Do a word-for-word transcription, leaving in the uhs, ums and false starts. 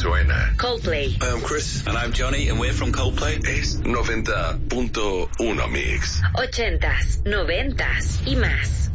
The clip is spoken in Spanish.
suena. Coldplay. I'm Chris. And I'm Johnny, and we're from Coldplay. Es noventa punto uno Mix. Ochentas, noventas y más.